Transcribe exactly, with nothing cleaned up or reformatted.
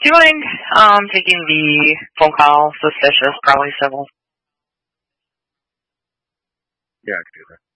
Do you mind um, taking the phone call? Suspicious, probably civil. Yeah, I can do that.